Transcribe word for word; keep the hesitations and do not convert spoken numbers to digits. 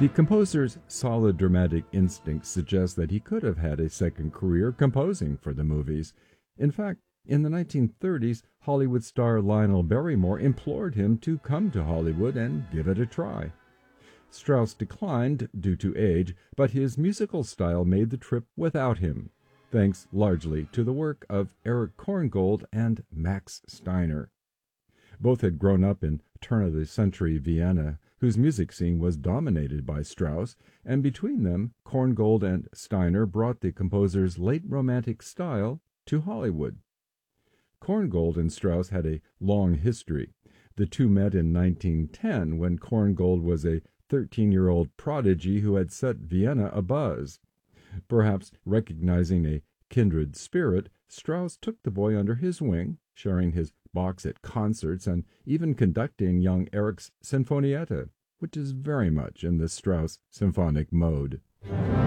The composer's solid dramatic instinct suggests that he could have had a second career composing for the movies. In fact, in the nineteen thirties, Hollywood star Lionel Barrymore implored him to come to Hollywood and give it a try. Strauss declined due to age, but his musical style made the trip without him, thanks largely to the work of Erich Korngold and Max Steiner. Both had grown up in turn-of-the-century Vienna, whose music scene was dominated by Strauss, and between them, Korngold and Steiner brought the composer's late Romantic style to Hollywood. Korngold and Strauss had a long history. The two met in nineteen ten, when Korngold was a thirteen-year-old prodigy who had set Vienna abuzz. Perhaps recognizing a kindred spirit, Strauss took the boy under his wing, sharing his box at concerts and even conducting young Erich's Sinfonietta, which is very much in the Strauss symphonic mode.